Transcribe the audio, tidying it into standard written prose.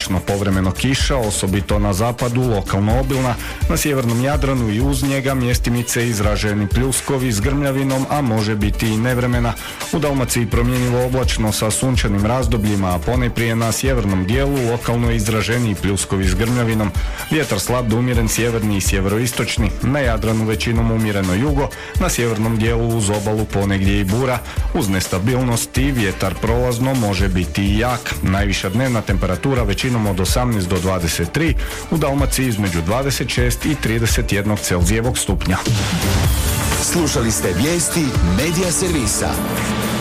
oblačno, povremeno kiša, osobito na zapadu, lokalno obilna, na sjevernom Jadranu i uz njega mjestimice izraženi pljuskovi s grmljavinom, a može biti i nevremena. U Dalmaciji promjenjivo oblačno sa sunčanim razdobljima, a ponajprije na sjevernom dijelu lokalno izraženi pljuskovi s grmljavinom. Vjetar slab do umjeren sjeverni i sjeveroistočni, na Jadranu većinom umjereno jugo, na sjevernom dijelu uz obalu ponegdje i bura. Uz nestabilnost i vjetar prolazno može biti i jak. Najviša dnevna temperatura većinom od 18 do 23, u Dalmaciji između 26 i 31 Celzijevog stupnja. Slušali ste vijesti Medija servisa.